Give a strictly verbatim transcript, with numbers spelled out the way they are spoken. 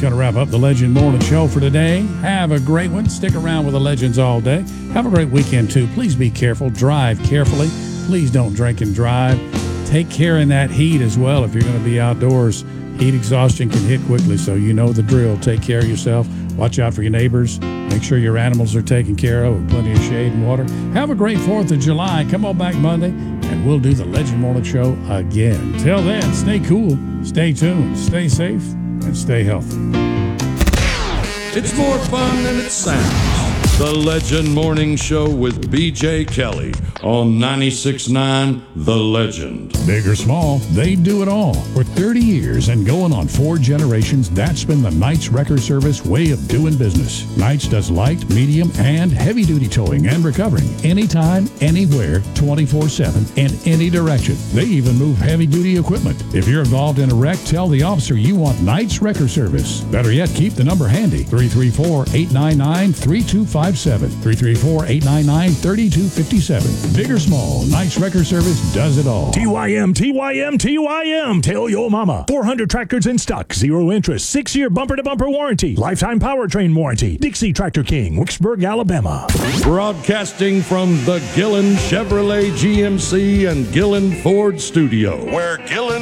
going to wrap up the Legend Morning Show for today. Have a great one. Stick around with the Legends all day. Have a great weekend, too. Please be careful. Drive carefully. Please don't drink and drive. Take care in that heat as well if you're going to be outdoors. Heat exhaustion can hit quickly, so you know the drill. Take care of yourself. Watch out for your neighbors. Make sure your animals are taken care of with plenty of shade and water. Have a great fourth of July. Come on back Monday, and we'll do the Legend Morning Show again. Till then, stay cool, stay tuned, stay safe, and stay healthy. It's more fun than it sounds. The Legend Morning Show with B J Kelly on ninety-six point nine The Legend. Big or small, they do it all. For thirty years and going on four generations, that's been the Knights Wrecker Service way of doing business. Knights does light, medium, and heavy-duty towing and recovering anytime, anywhere, twenty-four seven, in any direction. They even move heavy-duty equipment. If you're involved in a wreck, tell the officer you want Knights Wrecker Service. Better yet, keep the number handy. three three four, eight nine nine, three two five seven. three three four, eight nine nine, three two five seven. Big or small, Knights Wrecker Service does it all. T Y M, T Y M, T Y M. Tell your mama. four hundred tractors in stock. Zero interest. Six-year bumper-to-bumper warranty. Lifetime powertrain warranty. Dixie Tractor King, Wicksburg, Alabama. Broadcasting from the Gillen Chevrolet G M C and Gillen Ford studio, where Gillen